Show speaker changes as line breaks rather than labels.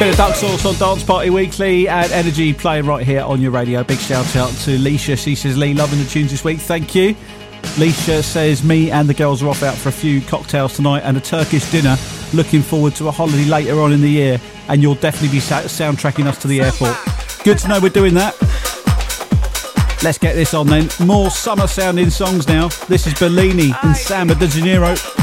Bit of Duck Sauce on Dance Party Weekly and Energy playing right here on your radio. Big shout out to Leisha. She says, Lee, loving the tunes this week. Thank you. Leisha says, me and the girls are off out for a few cocktails tonight and a Turkish dinner. Looking forward to a holiday later on in the year, and you'll definitely be soundtracking us to the airport. Good to know we're doing that. Let's get this on then. More summer sounding songs now. This is Bellini and Samba de Janeiro.